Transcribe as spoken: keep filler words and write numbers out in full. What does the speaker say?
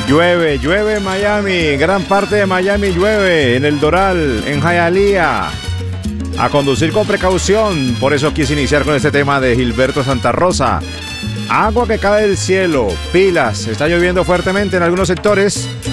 Llueve, llueve en Miami, gran parte de Miami llueve, en El Doral, en Hialeah. A conducir con precaución, por eso quise iniciar con este tema de Gilberto Santa Rosa. Agua que cae del cielo, pilas, está lloviendo fuertemente en algunos sectores.